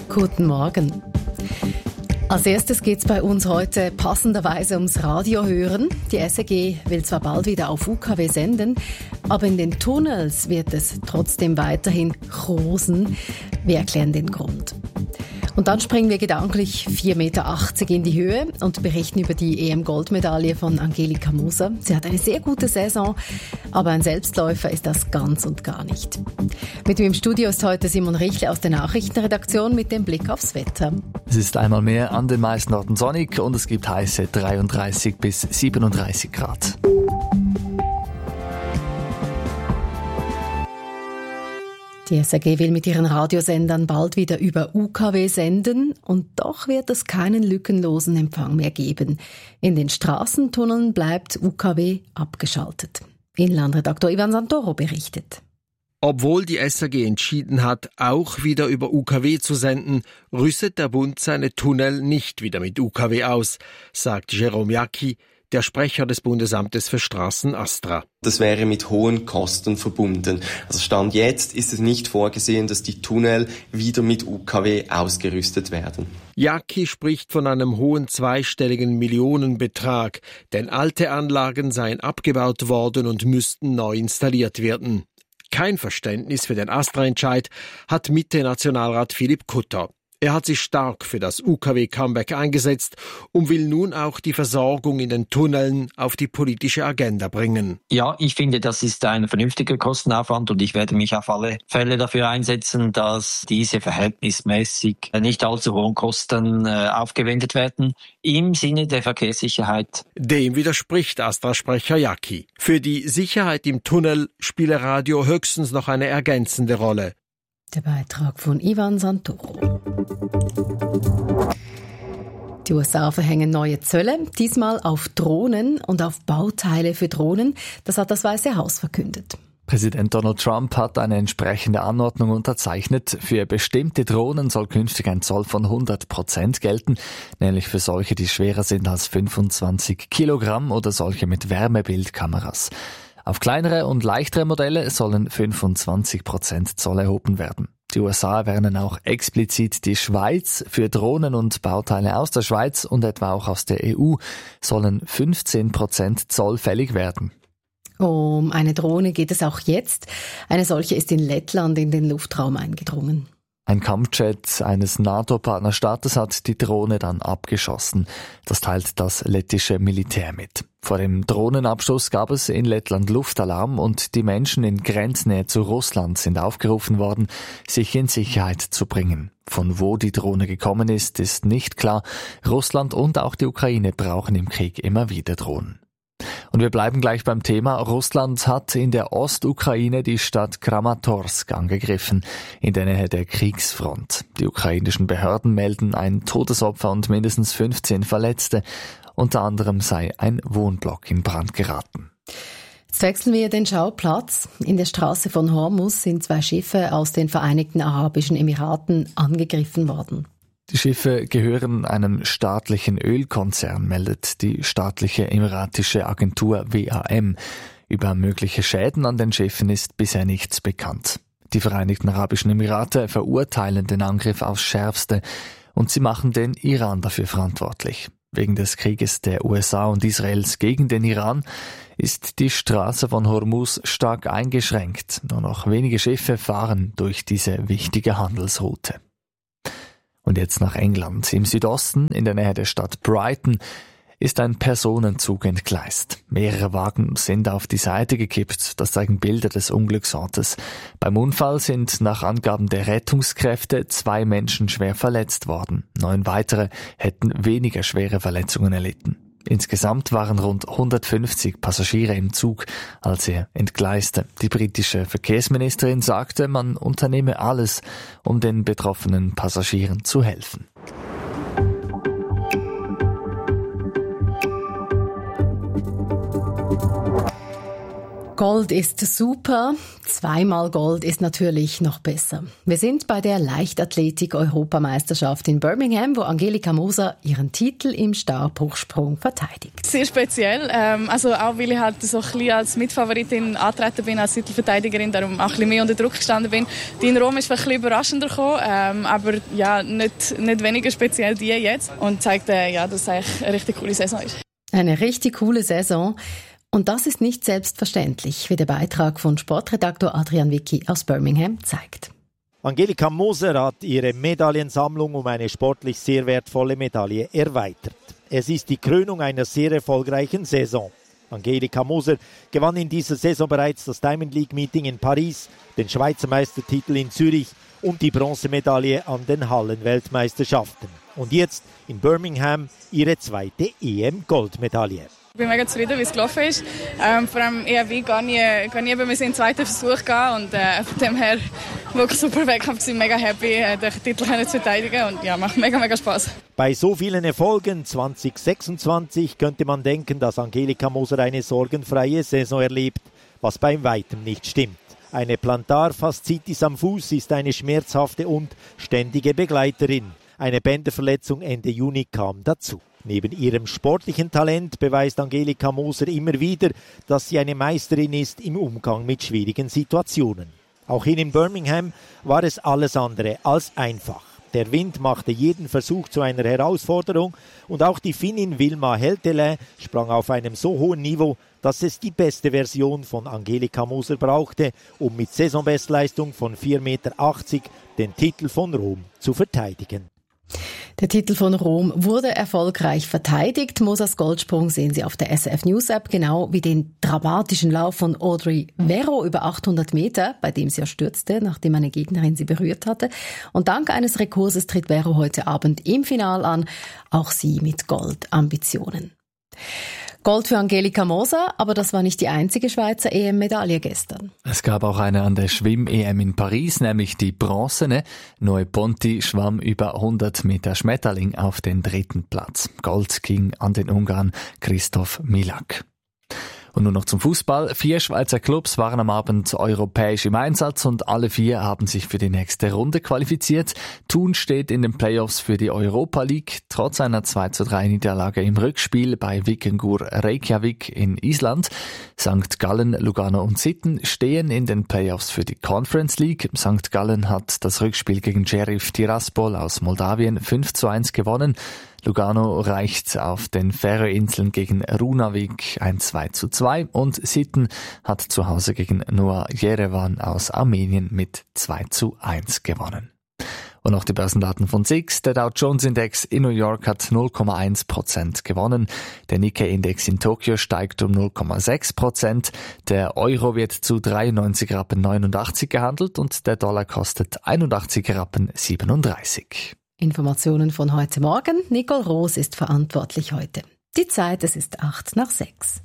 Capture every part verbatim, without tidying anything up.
Guten Morgen. Als erstes geht es bei uns heute passenderweise ums Radio hören. Die S R G will zwar bald wieder auf U K W senden, aber in den Tunnels wird es trotzdem weiterhin rosen. Wir erklären den Grund. Und dann springen wir gedanklich vier Meter achtzig in die Höhe und berichten über die E M-Goldmedaille von Angelika Moser. Sie hat eine sehr gute Saison, aber ein Selbstläufer ist das ganz und gar nicht. Mit mir im Studio ist heute Simon Richle aus der Nachrichtenredaktion mit dem Blick aufs Wetter. Es ist einmal mehr an den meisten Orten sonnig und es gibt heiße dreiunddreißig bis siebenunddreißig Grad. Die S R G will mit ihren Radiosendern bald wieder über U K W senden und doch wird es keinen lückenlosen Empfang mehr geben. In den Straßentunneln bleibt U K W abgeschaltet. Inlandredaktor Ivan Santoro berichtet. Obwohl die S R G entschieden hat, auch wieder über U K W zu senden, rüstet der Bund seine Tunnel nicht wieder mit U K W aus, sagt Jérôme Jacqui, der Sprecher des Bundesamtes für Straßen Astra. Das wäre mit hohen Kosten verbunden. Also Stand jetzt ist es nicht vorgesehen, dass die Tunnel wieder mit U K W ausgerüstet werden. Jacqui spricht von einem hohen zweistelligen Millionenbetrag, denn alte Anlagen seien abgebaut worden und müssten neu installiert werden. Kein Verständnis für den Astra-Entscheid hat Mitte-Nationalrat Philipp Kutter. Er hat sich stark für das U K W-Comeback eingesetzt und will nun auch die Versorgung in den Tunneln auf die politische Agenda bringen. Ja, ich finde, das ist ein vernünftiger Kostenaufwand und ich werde mich auf alle Fälle dafür einsetzen, dass diese verhältnismäßig nicht allzu hohen Kosten äh, aufgewendet werden, im Sinne der Verkehrssicherheit. Dem widerspricht Astra-Sprecher Jacqui. Für die Sicherheit im Tunnel spiele Radio höchstens noch eine ergänzende Rolle. Der Beitrag von Ivan Santoro. Die U S A verhängen neue Zölle, diesmal auf Drohnen und auf Bauteile für Drohnen. Das hat das Weiße Haus verkündet. Präsident Donald Trump hat eine entsprechende Anordnung unterzeichnet. Für bestimmte Drohnen soll künftig ein Zoll von hundert Prozent gelten, nämlich für solche, die schwerer sind als fünfundzwanzig Kilogramm oder solche mit Wärmebildkameras. Auf kleinere und leichtere Modelle sollen fünfundzwanzig Prozent Zoll erhoben werden. Die U S A erwähnen auch explizit die Schweiz. Für Drohnen und Bauteile aus der Schweiz und etwa auch aus der E U sollen fünfzehn Prozent Zoll fällig werden. Um eine Drohne geht es auch jetzt. Eine solche ist in Lettland in den Luftraum eingedrungen. Ein Kampfjet eines NATO-Partnerstaates hat die Drohne dann abgeschossen. Das teilt das lettische Militär mit. Vor dem Drohnenabschuss gab es in Lettland Luftalarm und die Menschen in Grenznähe zu Russland sind aufgerufen worden, sich in Sicherheit zu bringen. Von wo die Drohne gekommen ist, ist nicht klar. Russland und auch die Ukraine brauchen im Krieg immer wieder Drohnen. Und wir bleiben gleich beim Thema. Russland hat in der Ostukraine die Stadt Kramatorsk angegriffen, in der Nähe der Kriegsfront. Die ukrainischen Behörden melden ein Todesopfer und mindestens fünfzehn Verletzte. Unter anderem sei ein Wohnblock in Brand geraten. Jetzt wechseln wir den Schauplatz. In der Straße von Hormuz sind zwei Schiffe aus den Vereinigten Arabischen Emiraten angegriffen worden. Die Schiffe gehören einem staatlichen Ölkonzern, meldet die staatliche emiratische Agentur W A M. Über mögliche Schäden an den Schiffen ist bisher nichts bekannt. Die Vereinigten Arabischen Emirate verurteilen den Angriff aufs Schärfste und sie machen den Iran dafür verantwortlich. Wegen des Krieges der U S A und Israels gegen den Iran ist die Straße von Hormuz stark eingeschränkt. Nur noch wenige Schiffe fahren durch diese wichtige Handelsroute. Und jetzt nach England. Im Südosten, in der Nähe der Stadt Brighton, ist ein Personenzug entgleist. Mehrere Wagen sind auf die Seite gekippt. Das zeigen Bilder des Unglücksortes. Beim Unfall sind nach Angaben der Rettungskräfte zwei Menschen schwer verletzt worden. Neun weitere hätten weniger schwere Verletzungen erlitten. Insgesamt waren rund hundertfünfzig Passagiere im Zug, als er entgleiste. Die britische Verkehrsministerin sagte, man unternehme alles, um den betroffenen Passagieren zu helfen. Gold ist super, zweimal Gold ist natürlich noch besser. Wir sind bei der Leichtathletik-Europameisterschaft in Birmingham, wo Angelika Moser ihren Titel im Stabhochsprung verteidigt. Sehr speziell, ähm, also auch weil ich halt so ein bisschen als Mitfavoritin angetreten bin, als Titelverteidigerin, darum auch ein bisschen mehr unter Druck gestanden bin. Die in Rom ist ein bisschen überraschender gekommen, ähm, aber ja, nicht, nicht weniger speziell die jetzt und zeigt, äh, ja, dass es eigentlich eine richtig coole Saison ist. Eine richtig coole Saison. Und das ist nicht selbstverständlich, wie der Beitrag von Sportredaktor Adrian Wicki aus Birmingham zeigt. Angelika Moser hat ihre Medaillensammlung um eine sportlich sehr wertvolle Medaille erweitert. Es ist die Krönung einer sehr erfolgreichen Saison. Angelika Moser gewann in dieser Saison bereits das Diamond League Meeting in Paris, den Schweizer Meistertitel in Zürich und die Bronzemedaille an den Hallenweltmeisterschaften. Und jetzt in Birmingham ihre zweite E M-Goldmedaille. Ich bin mega zufrieden, wie es gelaufen ist. Ähm, vor allem E M W gar nie, gar nie, wenn wir in den zweiten Versuch gehen und äh, von dem her wirklich super Wettkampf. Ich bin mega happy, äh, den Titel zu verteidigen und ja, macht mega, mega Spaß. Bei so vielen Erfolgen zwanzig sechsundzwanzig könnte man denken, dass Angelika Moser eine sorgenfreie Saison erlebt, was bei weitem nicht stimmt. Eine Plantarfaszitis am Fuß ist eine schmerzhafte und ständige Begleiterin. Eine Bänderverletzung Ende Juni kam dazu. Neben ihrem sportlichen Talent beweist Angelika Moser immer wieder, dass sie eine Meisterin ist im Umgang mit schwierigen Situationen. Auch hier in Birmingham war es alles andere als einfach. Der Wind machte jeden Versuch zu einer Herausforderung und auch die Finnin Wilma Heltelä sprang auf einem so hohen Niveau, dass es die beste Version von Angelika Moser brauchte, um mit Saisonbestleistung von vier Meter achtzig den Titel von Rom zu verteidigen. Der Titel von Rom wurde erfolgreich verteidigt. Mosers Goldsprung sehen Sie auf der S R F News App, genau wie den dramatischen Lauf von Audrey Verro über achthundert Meter, bei dem sie ja stürzte, nachdem eine Gegnerin sie berührt hatte. Und dank eines Rekurses tritt Verro heute Abend im Finale an, auch sie mit Goldambitionen. Gold für Angelika Moser, aber das war nicht die einzige Schweizer E M-Medaille gestern. Es gab auch eine an der Schwimm-E M in Paris, nämlich die bronzene. Noe Ponti schwamm über hundert Meter Schmetterling auf den dritten Platz. Gold ging an den Ungarn Christoph Milak. Und nun noch zum Fußball. Vier Schweizer Clubs waren am Abend europäisch im Einsatz und alle vier haben sich für die nächste Runde qualifiziert. Thun steht in den Playoffs für die Europa League, trotz einer zwei zu drei Niederlage im Rückspiel bei Víkingur Reykjavik in Island. Sankt Gallen, Lugano und Sitten stehen in den Playoffs für die Conference League. Sankt Gallen hat das Rückspiel gegen Sheriff Tiraspol aus Moldawien fünf zu eins gewonnen. Lugano reicht auf den Färöerinseln gegen Runavik ein zwei zu zwei und Sitten hat zu Hause gegen Noa Yerevan aus Armenien mit zwei zu eins gewonnen. Und noch die Börsendaten von S I X. Der Dow Jones Index in New York hat null Komma eins Prozent gewonnen. Der Nikkei-Index in Tokio steigt um null Komma sechs Prozent. Der Euro wird zu dreiundneunzig Rappen neunundachtzig gehandelt und der Dollar kostet einundachtzig Rappen siebenunddreißig. Informationen von heute Morgen. Nicole Roos ist verantwortlich heute. Die Zeit, es ist acht nach sechs.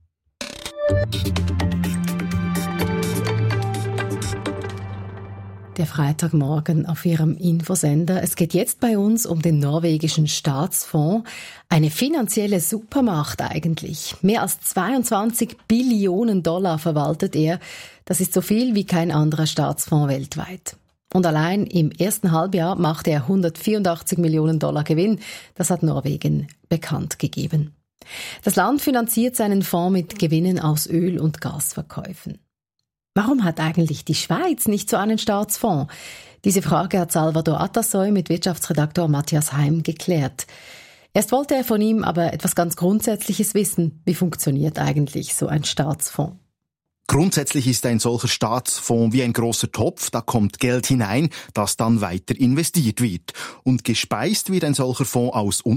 Der Freitagmorgen auf Ihrem Infosender. Es geht jetzt bei uns um den norwegischen Staatsfonds. Eine finanzielle Supermacht eigentlich. Mehr als zweiundzwanzig Billionen Dollar verwaltet er. Das ist so viel wie kein anderer Staatsfonds weltweit. Und allein im ersten Halbjahr machte er hundertvierundachtzig Millionen Dollar Gewinn. Das hat Norwegen bekannt gegeben. Das Land finanziert seinen Fonds mit Gewinnen aus Öl- und Gasverkäufen. Warum hat eigentlich die Schweiz nicht so einen Staatsfonds? Diese Frage hat Salvador Atassoy mit Wirtschaftsredaktor Matthias Heim geklärt. Erst wollte er von ihm aber etwas ganz Grundsätzliches wissen. Wie funktioniert eigentlich so ein Staatsfonds? Grundsätzlich ist ein solcher Staatsfonds wie ein großer Topf, da kommt Geld hinein, das dann weiter investiert wird. Und gespeist wird ein solcher Fonds aus